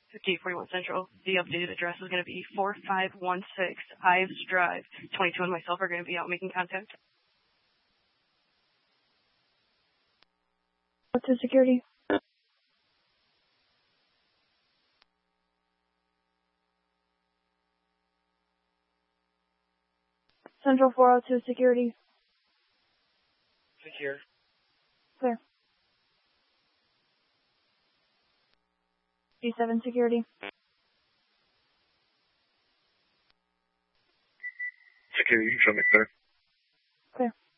5841 Central. The updated address is going to be 4516 Ives Drive. 22 and myself are going to be out making contact. What's the security? Central 402 security. Secure. Clear. G7 security. Security, you can show me clear. Clear.